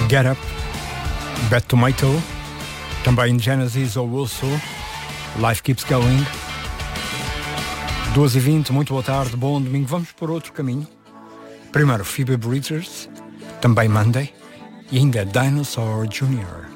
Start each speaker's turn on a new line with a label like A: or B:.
A: Get Up, Bad Tomato, também Genesis ou Also, Life Keeps Going. 2h20, muito boa tarde, bom domingo. Vamos por outro caminho. Primeiro Phoebe Bridgers, também Monday, e ainda Dinosaur Jr.